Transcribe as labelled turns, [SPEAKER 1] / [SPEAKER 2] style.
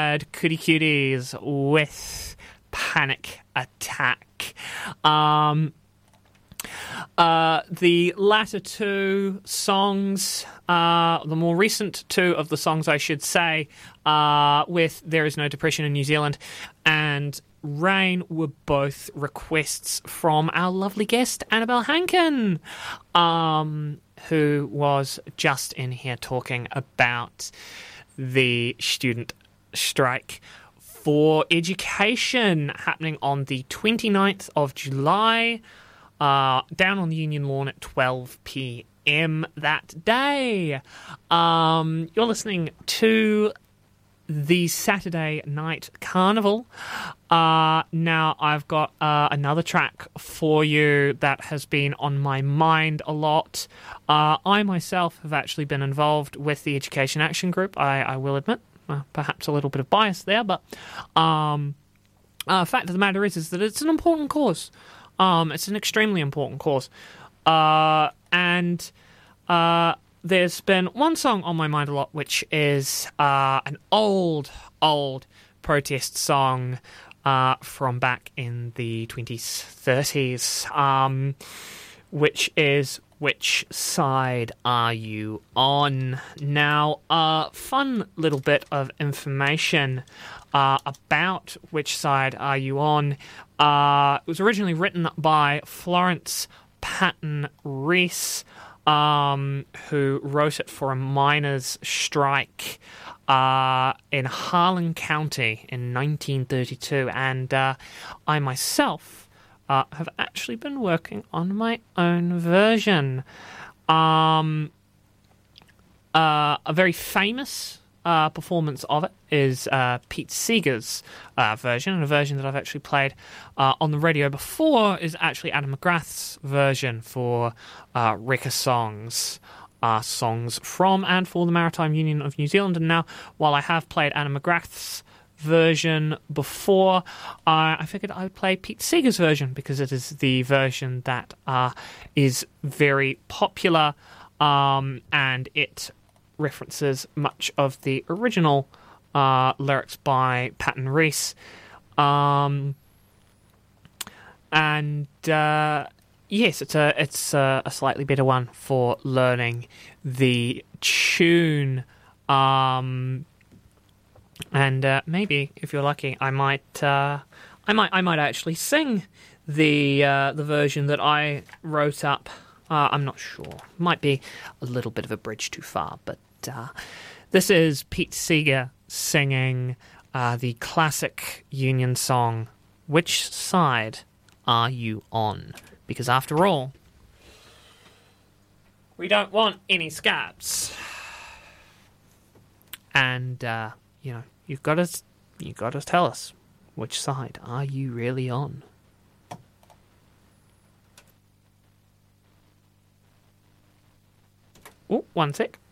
[SPEAKER 1] heard Cootie Cuties with Panic Attack. The latter two songs, the more recent two of the songs, I should say, with There Is No Depression in New Zealand and Rain, were both requests from our lovely guest, Annabelle Hankin, who was just in here talking about the student strike for education happening on the 29th of July, down on the Union Lawn at 12 p.m. that day. You're listening to the Saturday Night Carnival. Now I've got another track for you that has been on my mind a lot. I myself have actually been involved with the Education Action Group, I will admit. Perhaps a little bit of bias there, but fact of the matter is that it's an important cause. It's an extremely important cause. And there's been one song on my mind a lot, which is an old protest song from back in the 20s, 30s, which is Which Side Are You On? Now, a fun little bit of information about Which Side Are You On. It was originally written by Florence Patton Rees, who wrote it for a miners' strike in Harlan County in 1932, and I myself have actually been working on my own version. A very famous performance of it is Pete Seeger's version, and a version that I've actually played on the radio before is actually Adam McGrath's version for Wrecker Songs, songs from and for the Maritime Union of New Zealand. And now, while I have played Adam McGrath's version before, I figured I would play Pete Seeger's version because it is the version that is very popular, and it references much of the original lyrics by Patton Rees. Yes, it's a slightly better one for learning the tune. And maybe, if you're lucky, I might actually sing the version that I wrote up. I'm not sure. Might be a little bit of a bridge too far, but this is Pete Seeger singing the classic Union song, Which Side Are You On? Because after all, we don't want any scabs. And you've got to tell us, which side are you really on? Oh, one sec.